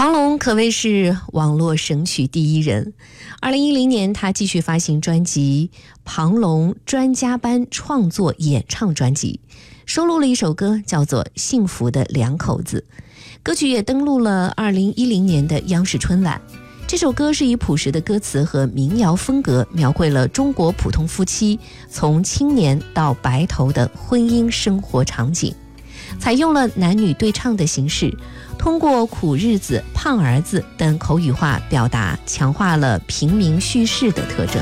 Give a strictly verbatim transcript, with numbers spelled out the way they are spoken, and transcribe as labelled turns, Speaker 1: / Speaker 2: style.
Speaker 1: 庞龙可谓是网络神曲第一人。二零一零年，他继续发行专辑《庞龙专家班创作演唱专辑》，收录了一首歌叫做《幸福的两口子》。歌曲也登陆了二零一零年的央视春晚。这首歌是以朴实的歌词和民谣风格，描绘了中国普通夫妻从青年到白头的婚姻生活场景，采用了男女对唱的形式，通过苦日子、胖儿子等口语化表达，强化了平民叙事的特征。